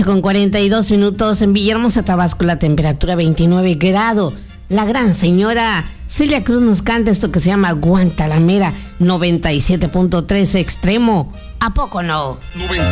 8:42 en Villahermosa, Tabasco, la temperatura 29 grados. La gran señora Celia Cruz nos canta esto que se llama Guantanamera, 97.3 extremo. ¿A poco no? 97.3